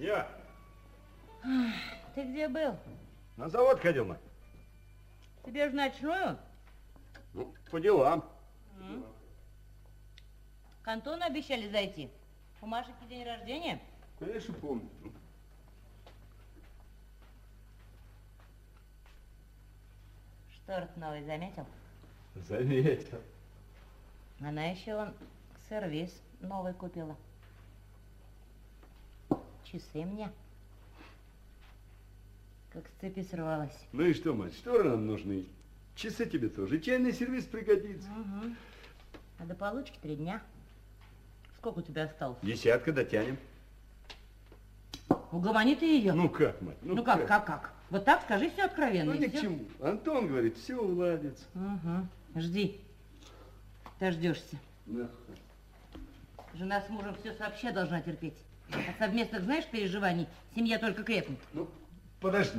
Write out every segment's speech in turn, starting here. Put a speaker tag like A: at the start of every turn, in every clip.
A: Я.
B: Ты где был?
A: На завод ходил, мать.
B: Тебе же ночную?
A: Ну, по делам.
B: К Антону обещали зайти. У Машеньки день рождения?
A: Конечно, помню.
B: Шторт новый заметил?
A: Заметил.
B: Она еще вон сервиз новый купила. Часы мне. Как с цепи сорвалась.
A: Ну и что, мать, что нам нужны? Часы тебе тоже. Чайный сервис пригодится.
B: Угу. А до получки 3 дня. Сколько у тебя осталось?
A: 10 дотянем.
B: Угомони ты ее.
A: Ну как, мать?
B: Ну как? Вот так скажи все откровенно.
A: Ну ни к чему. Антон говорит, все уладится.
B: Угу. Жди. Дождешься.
A: Да.
B: Жена с мужем все сообща должна терпеть. От совместных, знаешь, переживаний семья только крепнет.
A: Ну, подожди.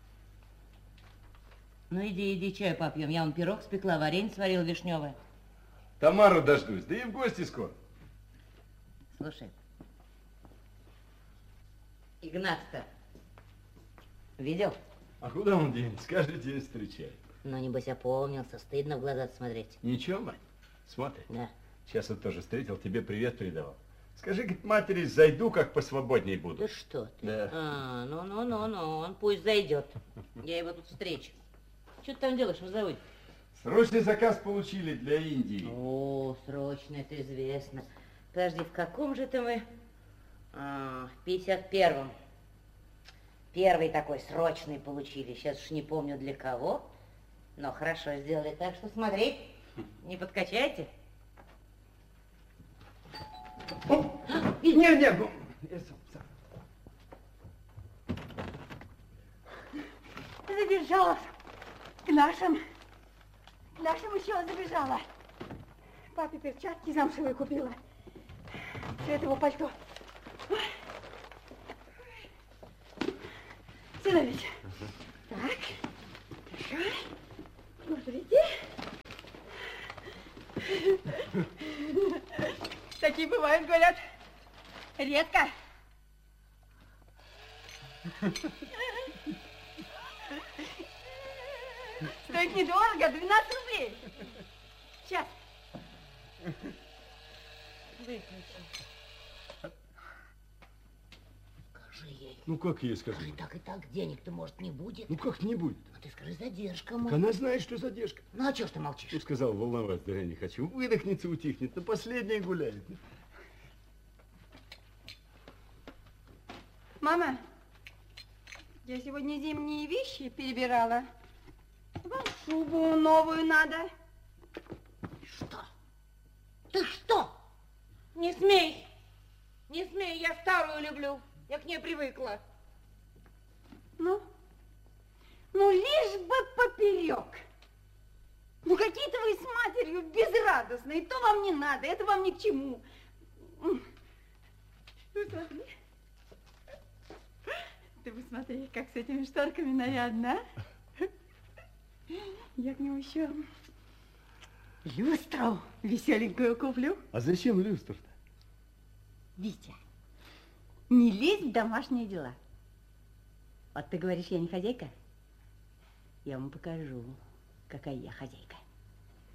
B: Ну иди, чаю попьем. Я вон пирог спекла, варенье сварила вишневое.
A: Тамару дождусь, да и в гости скоро.
B: Слушай, Игнат-то видел?
A: А куда он денется? Каждый день встречает.
B: Ну, небось, опомнился. Стыдно в глаза смотреть.
A: Ничего, мать, смотри.
B: Да.
A: Сейчас вот тоже встретил, тебе привет передавал. Скажи, говорит, матери, зайду, как посвободней буду.
B: Да что ты?
A: Да.
B: Ну, он пусть зайдет. Я его тут встречу. Что ты там делаешь на заводе?
A: Срочный заказ получили для Индии.
B: О, срочно, это известно. Подожди, в каком же это мы? В 51-м. Первый такой срочный получили. Сейчас уж не помню для кого. Но хорошо сделали. Так что смотри, не подкачайте.
A: Нет, ну, я сам.
C: Забежала к нашим еще забежала. Папе перчатки замшевые купила. Цветово пальто. Сынович. Так. Смотрите. Такие бывают, говорят, редко. Стоит недорого, 12 рублей. Сейчас.
B: Выключи. Скажи ей.
A: Ну как ей скажи?
B: Так и так денег-то, может, не будет.
A: Ну как не будет?
B: Ну ты скажи, задержка, может.
A: Она знает, что задержка.
B: Ну а чего ж ты молчишь?
A: Ну, сказал, волноваться я не хочу. Выдохнется, утихнет, на последнее гуляет.
C: Мама, я сегодня зимние вещи перебирала. Вам шубу новую надо.
B: Что? Ты что? Не смей, я старую люблю. Я к ней привыкла.
C: Ну, лишь бы поперек. Ну, какие-то вы с матерью безрадостные. То вам не надо, это вам ни к чему. Ты посмотри, как с этими шторками нарядно, а? Я к нему еще люстру веселенькую куплю.
A: А зачем люстр-то?
C: Витя, не лезь в домашние дела. Вот ты говоришь, я не хозяйка. Я вам покажу, какая я хозяйка.